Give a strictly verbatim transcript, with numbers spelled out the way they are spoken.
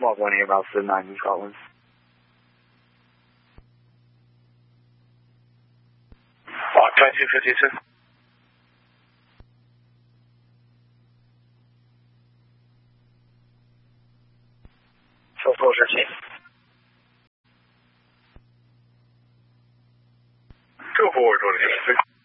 Mark one here, Ralph nine in Scotland. Mark twenty-two fifty-two. Full closure team. Two forward, twenty-six.